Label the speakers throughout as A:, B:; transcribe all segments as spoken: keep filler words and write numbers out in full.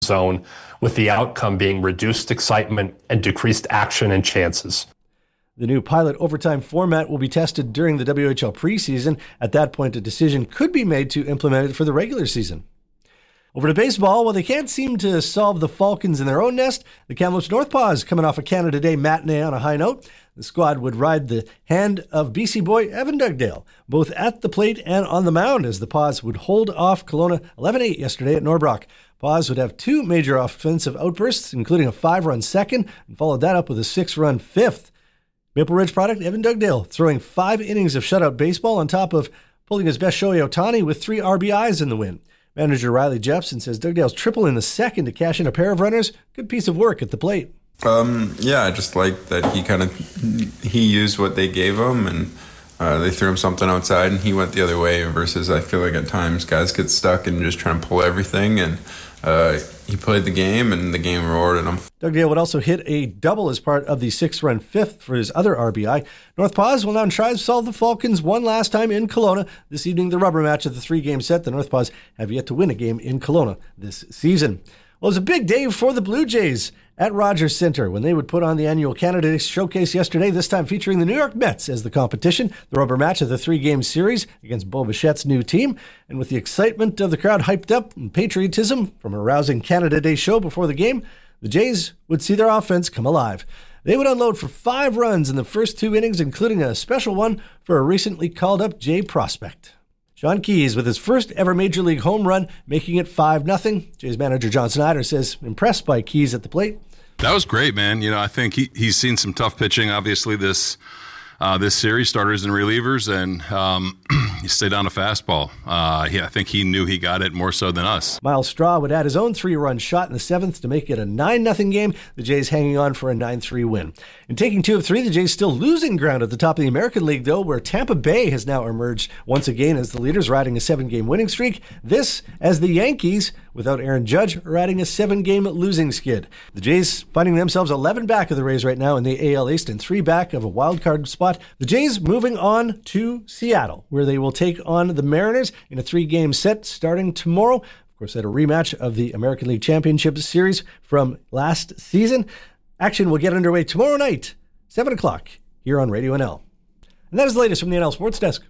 A: zone, with the outcome being reduced excitement and decreased action and chances.
B: The new pilot overtime format will be tested during the W H L preseason. At that point, a decision could be made to implement it for the regular season. Over to baseball. While they can't seem to solve the Falcons in their own nest, the Kamloops Northpaws coming off a Canada Day matinee on a high note. The squad would ride the hand of B C boy Evan Dugdale, both at the plate and on the mound, as the Paws would hold off Kelowna eleven eight yesterday at Norbrock. Paws would have two major offensive outbursts, including a five-run second, and followed that up with a six-run fifth. Maple Ridge product Evan Dugdale throwing five innings of shutout baseball on top of pulling his best Shohei Ohtani with three R B Is in the win. Manager Riley Jepson says Dugdale's triple in the second to cash in a pair of runners. Good piece of work at the plate.
C: Um, yeah, I just like that he kind of he used what they gave him, and uh, they threw him something outside, and he went the other way. Versus, I feel like at times guys get stuck and just trying to pull everything, and uh, he played the game, and the game rewarded him.
B: Dugdale would also hit a double as part of the six-run fifth for his other R B I. North Paws will now try to solve the Falcons one last time in Kelowna. This evening, the rubber match of the three-game set. The North Paws have yet to win a game in Kelowna this season. Well, it was a big day for the Blue Jays at Rogers Centre when they would put on the annual Canada Showcase yesterday, this time featuring the New York Mets as the competition, the rubber match of the three-game series against Bo Bichette's new team. And with the excitement of the crowd hyped up and patriotism from a rousing Canada Day show before the game, the Jays would see their offense come alive. They would unload for five runs in the first two innings, including a special one for a recently called-up Jay prospect. Sean Keys with his first ever Major League home run, making it five nothing. Jays manager John Snyder says impressed by Keys at the plate.
D: That was great, man. You know, I think he, he's seen some tough pitching, obviously, this uh, this series, starters and relievers, and um, he stayed on a fastball. Uh, yeah, I think he knew he got it more so than us.
B: Miles Straw would add his own three-run shot in the seventh to make it a nine nothing game. The Jays hanging on for a nine three win. In taking two of three, the Jays still losing ground at the top of the American League, though, where Tampa Bay has now emerged once again as the leaders, riding a seven-game winning streak. This as the Yankees, without Aaron Judge, are riding a seven-game losing skid. The Jays finding themselves eleven back of the Rays right now in the A L East and three back of a wild card spot. The Jays moving on to Seattle, where they will take on the Mariners in a three-game set starting tomorrow. Of course, at a rematch of the American League Championship Series from last season. Action will get underway tomorrow night, seven o'clock, here on Radio N L. And that is the latest from the N L Sports Desk.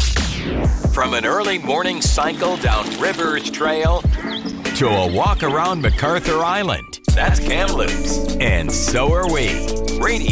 E: From an early morning cycle down Rivers Trail to a walk around MacArthur Island, that's Kamloops. And so are we. Radio